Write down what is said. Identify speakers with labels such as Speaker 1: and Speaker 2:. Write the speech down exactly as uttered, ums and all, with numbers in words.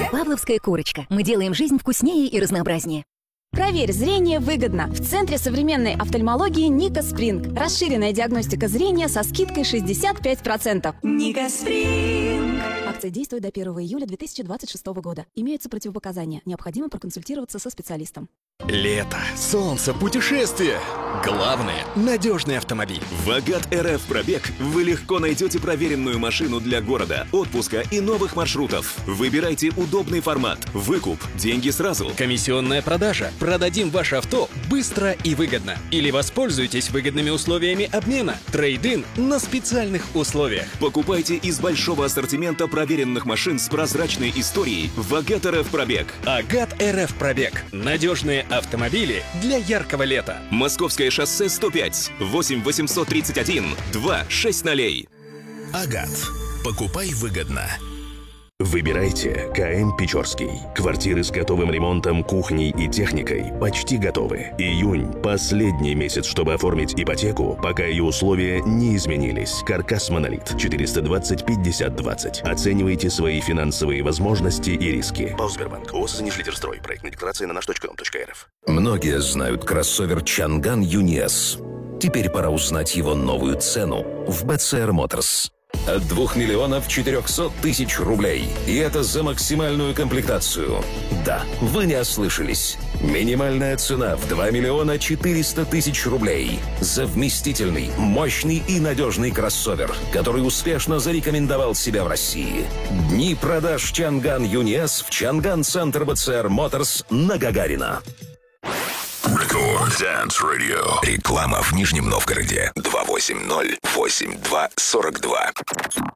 Speaker 1: Павловская курочка. Мы делаем жизнь вкуснее и разнообразнее.
Speaker 2: Проверь зрение выгодно. В Центре современной офтальмологии Ника Спринг. Расширенная диагностика зрения со скидкой шестьдесят пять процентов.
Speaker 3: Ника Спринг.
Speaker 2: Акция действует до первого июля две тысячи двадцать шестого года. Имеются противопоказания. Необходимо проконсультироваться со специалистом.
Speaker 4: Лето, солнце, путешествия. Главное – надежный автомобиль.
Speaker 5: В Агат эр эф Пробег вы легко найдете проверенную машину для города, отпуска и новых маршрутов. Выбирайте удобный формат, выкуп, деньги сразу.
Speaker 4: Комиссионная продажа. Продадим ваше авто быстро и выгодно. Или воспользуйтесь выгодными условиями обмена. Трейд-ин на специальных условиях.
Speaker 5: Покупайте из большого ассортимента проверенных машин с прозрачной историей в Агат эр эф Пробег.
Speaker 4: Агат эр эф Пробег. Надежные автомобили для яркого лета.
Speaker 5: Московское шоссе сто пять, восемь восемьсот тридцать один, два шесть ноль.
Speaker 6: Агат. Покупай выгодно.
Speaker 7: Выбирайте КМ Печорский. Квартиры с готовым ремонтом, кухней и техникой почти готовы. Июнь – последний месяц, чтобы оформить ипотеку, пока ее условия не изменились. Каркас Монолит четыреста двадцать пятьдесят двадцать. Оценивайте свои финансовые возможности и риски. Баусбербанк. ООО «Занижлитерстрой». Проектная декларация на наш точка ком точка эр эф.
Speaker 6: Многие знают кроссовер Чанган Юниес. Теперь пора узнать его новую цену в бэ цэ эр Motors. От двух миллионов четырехсот тысяч рублей. И это за максимальную комплектацию. Да, вы не ослышались. Минимальная цена в два миллиона четыреста тысяч рублей. За вместительный, мощный и надежный кроссовер, который успешно зарекомендовал себя в России. Дни продаж Чанган Юниес в Чанган Центр бэ цэ эр Motors на Гагарина.
Speaker 8: Рекорд Dance Radio. Реклама в Нижнем Новгороде. два восемь ноль восемь два сорок два.